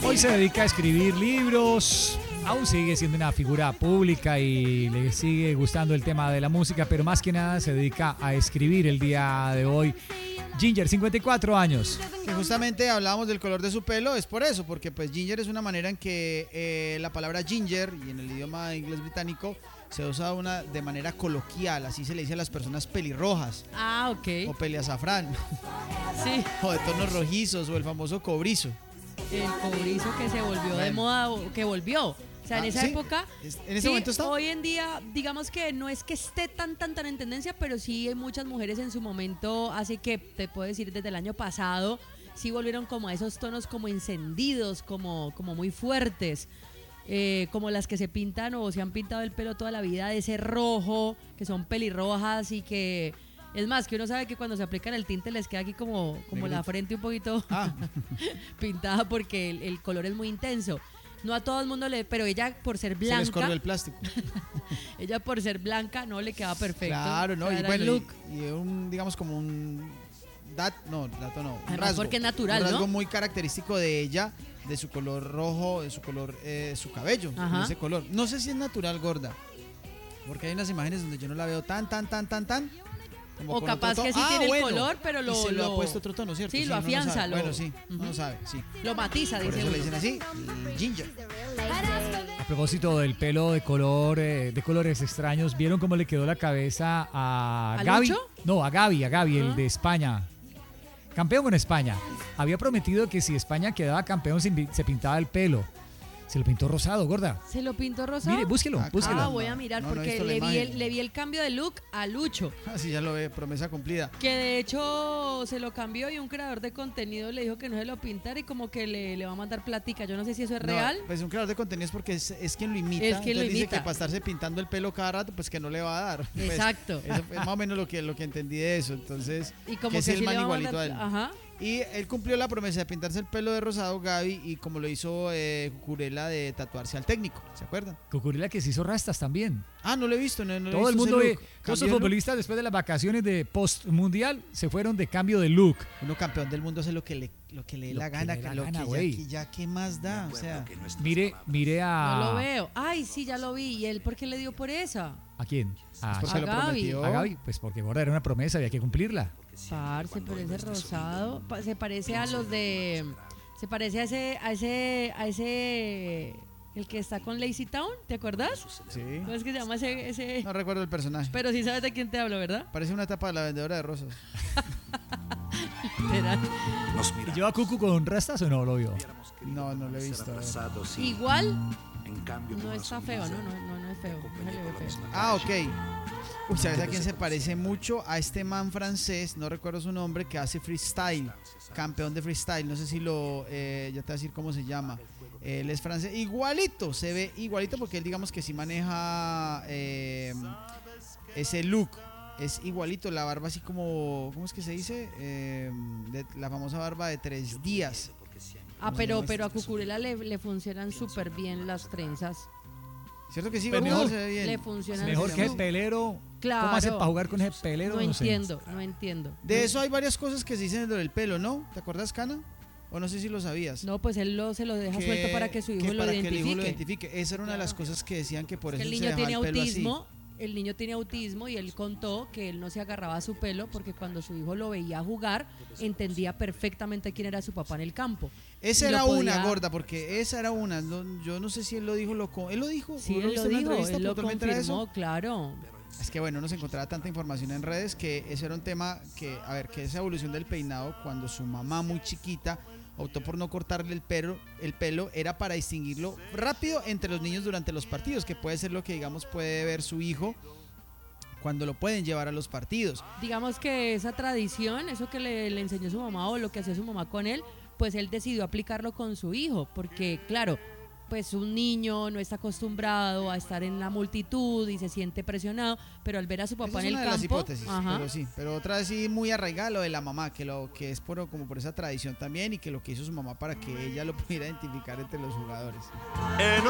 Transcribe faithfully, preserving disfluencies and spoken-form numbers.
Hoy se dedica a escribir libros, aún sigue siendo una figura pública y le sigue gustando el tema de la música, pero más que nada se dedica a escribir el día de hoy. Ginger, cincuenta y cuatro años. Que justamente hablábamos del color de su pelo, es por eso, porque pues ginger es una manera en que eh, la palabra ginger, y en el idioma inglés británico, se usa una, de manera coloquial, así se le dice a las personas pelirrojas. Ah, ok. O peliazafrán. Sí. O de tonos rojizos, o el famoso cobrizo. El cobrizo que se volvió bueno. de moda, o que volvió. O sea, en Ah, esa ¿sí? época, ¿En ese sí, momento está? Hoy en día, digamos que no es que esté tan, tan, tan en tendencia, pero sí hay muchas mujeres en su momento, así que te puedo decir desde el año pasado, sí volvieron como a esos tonos como encendidos, como, como muy fuertes, eh, como las que se pintan o se han pintado el pelo toda la vida de ese rojo, que son pelirrojas y que... Es más, que uno sabe que cuando se aplican el tinte les queda aquí como, como la frente un poquito Ah. pintada porque el, el color es muy intenso. No a todo el mundo le... Pero ella por ser Se blanca... les corrió el plástico. Ella por ser blanca no le quedaba perfecto. Claro, ¿no? O sea, Y era bueno, el look. y, y un, digamos como un... Dat, no, dato no. Un Además, rasgo, porque es natural, un rasgo ¿no? muy característico de ella, de su color rojo, de su color, eh, su cabello, Ajá. de ese color. No sé si es natural, gorda, porque hay unas imágenes donde yo no la veo tan, tan, tan, tan, tan. como O con capaz otro que tono. sí Ah, tiene bueno, el color, pero lo... y se lo, lo- ha puesto otro tono, ¿cierto? Sí, lo uno no afianza. sabe. lo- Bueno, sí, Ujú. no sabe, sí. Lo matiza, Por dice eso le uno. dicen así, ginger. A propósito del pelo de color, eh, de colores extraños, ¿vieron cómo le quedó la cabeza a ¿A Gaby? Lucho? No, a Gaby, a Gaby, el Ah. de España. Campeón con España. Había prometido que si España quedaba campeón se, invi- se pintaba el pelo. Se lo pintó rosado, gorda. ¿Se lo pintó rosado? Mire, búsquelo, Ah, búsquelo. Ah, voy a mirar No, no he porque visto la le, vi imagen. el, le vi el cambio de look a Lucho. Así ya lo ve, promesa cumplida. Que de hecho se lo cambió y un creador de contenido le dijo que no se lo pintara y como que le, le va a mandar platica. Yo no sé si eso es No, real. pues un creador de contenido es porque es, es quien lo imita. Es quien lo Entonces dice imita. que para estarse pintando el pelo cada rato, pues que no le va a dar. Pues, Exacto. eso fue más o menos lo que, lo que entendí de eso. Entonces, Y como que que, es el sí man le va a igualito mandar- a él. Ajá. Y él cumplió la promesa de pintarse el pelo de rosado, Gaby, y como lo hizo eh, Cucurella de tatuarse al técnico, ¿se acuerdan? Cucurella que se hizo rastas también. Ah, no lo he visto, no, no he Todo el visto mundo ese ve, look. todos los ¿Cambió el look? futbolistas después de las vacaciones de post-mundial se fueron de cambio de look. Uno campeón del mundo hace lo que le, lo que le dé Lo la que gana, le dé la lo gana, que güey. ya, que ya qué más da, o sea, Mire, mire a... No lo veo. Ay, sí, ya lo vi. ¿Y él por qué le dio por esa? ¿A quién? A, porque a lo Gaby. prometió. a Gaby. Pues porque gorda era una promesa, había que cumplirla. Parce, pero ese rosado pa- se parece a los de... Se parece a ese... A ese... A ese... El que está con Lazy Town, ¿te acuerdas? Sí. ¿Cómo es que se llama ese...? ese... No recuerdo el personaje. Pero sí sabes de quién te hablo, ¿verdad? Parece una tapa de la vendedora de rosas. Literal. Nos mira. ¿Y lleva Cucu con rastas o no lo vio? No, no lo he visto. Igual En cambio, no con está una feo, ¿no? sonrisa, No, no, no es feo. No se le ve feo. Ah, ok. Uy, ¿sabes a quién se parece mucho? A este man francés, no recuerdo su nombre, que hace freestyle, campeón de freestyle. No sé si lo, eh, ya te voy a decir cómo se llama. Él es francés, igualito, se ve igualito porque él digamos que sí maneja eh, ese look. Es igualito, la barba así como, ¿cómo es que se dice? Eh, de- la famosa barba de tres días. Ah, pero, pero a Cucurella le, le funcionan súper bien las trenzas. ¿Cierto que sí? Pero Gordo? mejor Se ve bien. Le funcionan Mejor que ese súper- pelero. Claro. ¿Cómo hace para jugar con ese pelero? No No sé. entiendo, no entiendo. De eso hay varias cosas que se dicen del pelo, ¿no? ¿Te acuerdas, Cana? O no sé si lo sabías. No, pues él lo, se lo deja suelto para que su hijo que lo para identifique. que el hijo lo identifique. Esa era una de las cosas que decían que por Que eso el se niño dejaba tiene el pelo autismo, así. el niño tiene autismo y él contó que él no se agarraba a su pelo porque cuando su hijo lo veía jugar entendía perfectamente quién era su papá en el campo. Esa Y lo era podía- una, gorda, porque esa era una. No, yo no sé si él lo dijo, lo co- él lo dijo. Sí, ¿o él viste lo en una dijo, entrevista él lo puntualmente era eso? confirmó, claro. Es que bueno, no se encontraba tanta información en redes que ese era un tema que, a ver, que esa evolución del peinado cuando su mamá muy chiquita optó por no cortarle el pelo, el pelo era para distinguirlo rápido entre los niños durante los partidos, que puede ser lo que digamos puede ver su hijo cuando lo pueden llevar a los partidos. Digamos que esa tradición, eso que le, le enseñó su mamá o lo que hacía su mamá con él, pues él decidió aplicarlo con su hijo, porque claro, pues un niño no está acostumbrado a estar en la multitud y se siente presionado, pero al ver a su papá Esa es en el una de las campo, hipótesis, ajá, pero sí, pero otra sí muy arraigada lo de la mamá, que lo que es por como por esa tradición también y que lo que hizo su mamá para que ella lo pudiera identificar entre los jugadores.